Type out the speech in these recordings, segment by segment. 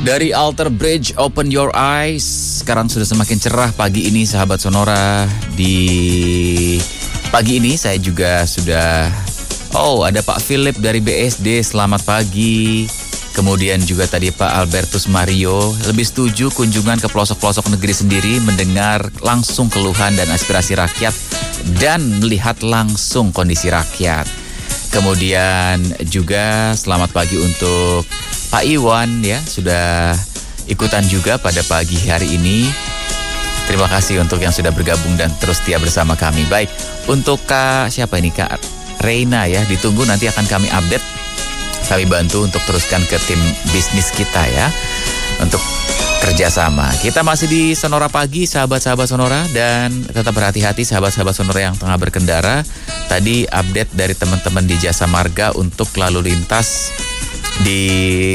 Dari Alter Bridge, Open Your Eyes. Sekarang sudah semakin cerah pagi ini, sahabat Sonora. Di pagi ini saya juga sudah... Oh, ada Pak Philip dari BSD, selamat pagi. Kemudian juga tadi Pak Albertus Mario, lebih setuju kunjungan ke pelosok-pelosok negeri sendiri, mendengar langsung keluhan dan aspirasi rakyat, dan melihat langsung kondisi rakyat. Kemudian juga selamat pagi untuk Pak Iwan ya, sudah ikutan juga pada pagi hari ini. Terima kasih untuk yang sudah bergabung dan terus setia bersama kami. Baik, untuk Kak siapa ini, Kak Reina ya, ditunggu nanti akan kami update. Kami bantu untuk teruskan ke tim bisnis kita ya, untuk kerjasama. Kita masih di Sonora Pagi, sahabat-sahabat Sonora, dan tetap berhati-hati sahabat-sahabat Sonora yang tengah berkendara. Tadi update dari teman-teman di Jasa Marga untuk lalu lintas di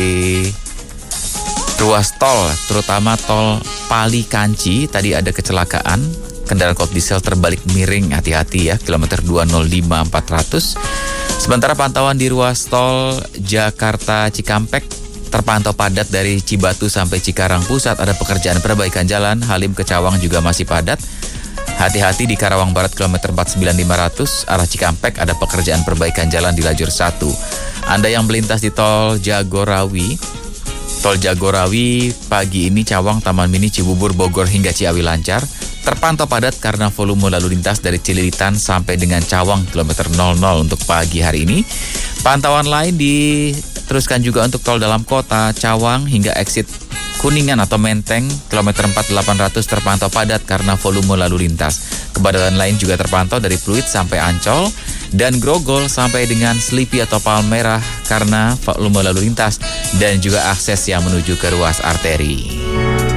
ruas tol, terutama tol Pali Kanci. Tadi ada kecelakaan, kendaraan kop diesel terbalik miring, hati-hati ya, kilometer 205/400. Sementara pantauan di ruas tol Jakarta Cikampek terpantau padat dari Cibatu sampai Cikarang Pusat. Ada pekerjaan perbaikan jalan. Halim ke Cawang juga masih padat. Hati-hati di Karawang Barat kilometer 49500 arah Cikampek, ada pekerjaan perbaikan jalan di lajur 1. Anda yang melintas di tol Jagorawi pagi ini Cawang, Taman Mini, Cibubur, Bogor hingga Ciawi lancar. Terpantau padat karena volume lalu lintas dari Cililitan sampai dengan Cawang kilometer 00 untuk pagi hari ini. Pantauan lain diteruskan juga untuk tol dalam kota Cawang hingga exit Kuningan atau Menteng kilometer 4800 terpantau padat karena volume lalu lintas. Kepadatan lain juga terpantau dari Pluit sampai Ancol dan Grogol sampai dengan Selipi atau Palmerah karena volume lalu lintas dan juga akses yang menuju ke ruas arteri.